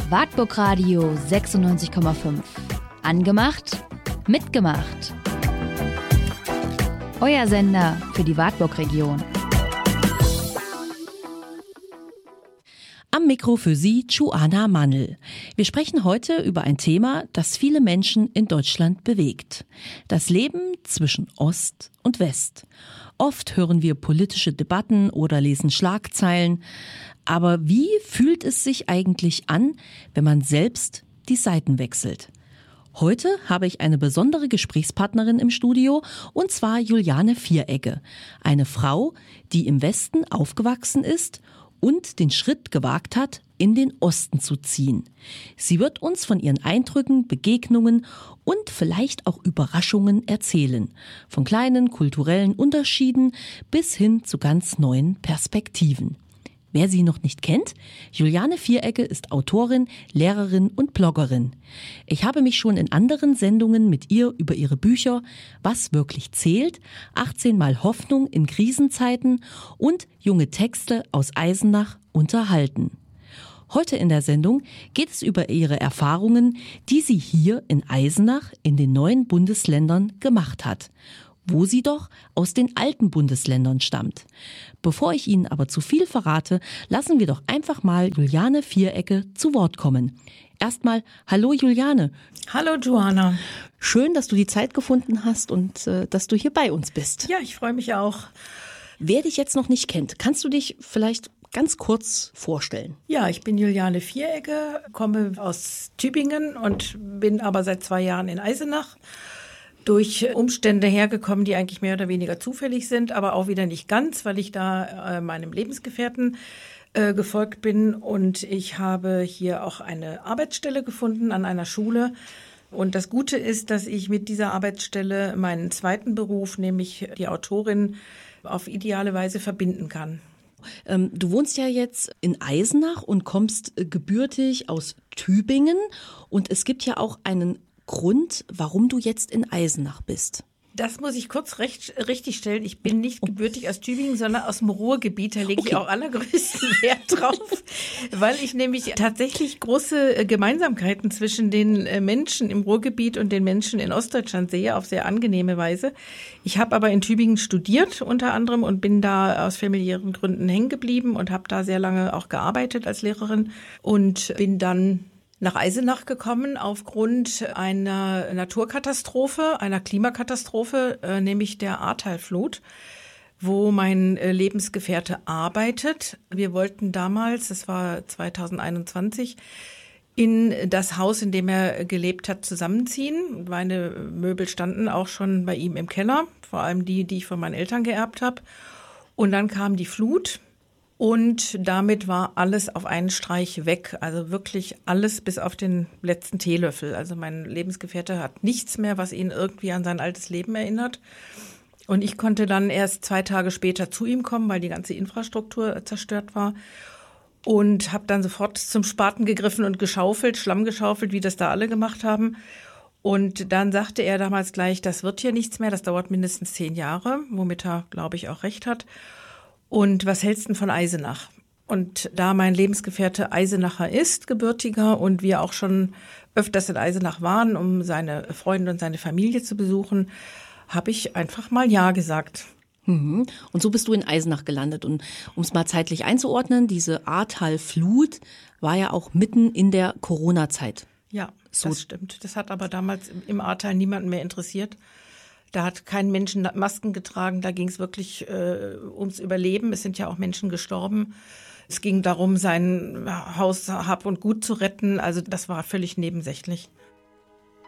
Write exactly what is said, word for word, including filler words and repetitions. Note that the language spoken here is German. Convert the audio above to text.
Wartburg Radio sechsundneunzig Komma fünf. Angemacht, mitgemacht. Euer Sender für die Wartburg-Region. Am Mikro für Sie Joanna Mannl. Wir sprechen heute über ein Thema, das viele Menschen in Deutschland bewegt. Das Leben zwischen Ost und West. Oft hören wir politische Debatten oder lesen Schlagzeilen. Aber wie fühlt es sich eigentlich an, wenn man selbst die Seiten wechselt? Heute habe ich eine besondere Gesprächspartnerin im Studio, und zwar Juliane Vieregge. Eine Frau, die im Westen aufgewachsen ist und den Schritt gewagt hat, in den Osten zu ziehen. Sie wird uns von ihren Eindrücken, Begegnungen und vielleicht auch Überraschungen erzählen. Von kleinen kulturellen Unterschieden bis hin zu ganz neuen Perspektiven. Wer sie noch nicht kennt, Juliane Vieregge ist Autorin, Lehrerin und Bloggerin. Ich habe mich schon in anderen Sendungen mit ihr über ihre Bücher Was wirklich zählt, achtzehn Mal Hoffnung in Krisenzeiten und Junge Texte aus Eisenach unterhalten. Heute in der Sendung geht es über ihre Erfahrungen, die sie hier in Eisenach in den neuen Bundesländern gemacht hat, wo sie doch aus den alten Bundesländern stammt. Bevor ich Ihnen aber zu viel verrate, lassen wir doch einfach mal Juliane Vieregge zu Wort kommen. Erstmal, hallo Juliane. Hallo Joanna. Schön, dass du die Zeit gefunden hast und äh, dass du hier bei uns bist. Ja, ich freue mich auch. Wer dich jetzt noch nicht kennt, kannst du dich vielleicht ganz kurz vorstellen? Ja, ich bin Juliane Vieregge, komme aus Tübingen und bin aber seit zwei Jahren in Eisenach. Durch Umstände hergekommen, die eigentlich mehr oder weniger zufällig sind, aber auch wieder nicht ganz, weil ich da äh, meinem Lebensgefährten äh, gefolgt bin. Und ich habe hier auch eine Arbeitsstelle gefunden an einer Schule. Und das Gute ist, dass ich mit dieser Arbeitsstelle meinen zweiten Beruf, nämlich die Autorin, auf ideale Weise verbinden kann. Ähm, du wohnst ja jetzt in Eisenach und kommst äh, gebürtig aus Tübingen. Und es gibt ja auch einen Grund, warum du jetzt in Eisenach bist. Das muss ich kurz recht, richtig stellen. Ich bin nicht gebürtig aus Tübingen, sondern aus dem Ruhrgebiet. Da lege okay. ich auch allergrößten Wert drauf, weil ich nämlich tatsächlich große Gemeinsamkeiten zwischen den Menschen im Ruhrgebiet und den Menschen in Ostdeutschland sehe, auf sehr angenehme Weise. Ich habe aber in Tübingen studiert unter anderem und bin da aus familiären Gründen hängen geblieben und habe da sehr lange auch gearbeitet als Lehrerin und bin dann nach Eisenach gekommen aufgrund einer Naturkatastrophe, einer Klimakatastrophe, äh, nämlich der Ahrtalflut, wo mein äh, Lebensgefährte arbeitet. Wir wollten damals, das war zweitausendeinundzwanzig, in das Haus, in dem er gelebt hat, zusammenziehen. Meine Möbel standen auch schon bei ihm im Keller, vor allem die, die ich von meinen Eltern geerbt habe. Und dann kam die Flut. Und damit war alles auf einen Streich weg, also wirklich alles bis auf den letzten Teelöffel. Also mein Lebensgefährte hat nichts mehr, was ihn irgendwie an sein altes Leben erinnert. Und ich konnte dann erst zwei Tage später zu ihm kommen, weil die ganze Infrastruktur zerstört war. Und habe dann sofort zum Spaten gegriffen und geschaufelt, Schlamm geschaufelt, wie das da alle gemacht haben. Und dann sagte er damals gleich, das wird hier nichts mehr, das dauert mindestens zehn Jahre, womit er, glaube ich, auch recht hat. Und was hältst du denn von Eisenach? Und da mein Lebensgefährte Eisenacher ist, gebürtiger, und wir auch schon öfters in Eisenach waren, um seine Freunde und seine Familie zu besuchen, habe ich einfach mal Ja gesagt. Mhm. Und so bist du in Eisenach gelandet. Und um es mal zeitlich einzuordnen, diese Ahrtalflut war ja auch mitten in der Corona-Zeit. Ja, so. Das stimmt. Das hat aber damals im Ahrtal niemanden mehr interessiert. Da hat kein Mensch Masken getragen, da ging es wirklich äh, ums Überleben. Es sind ja auch Menschen gestorben. Es ging darum, sein Haus, Hab und Gut zu retten. Also das war völlig nebensächlich.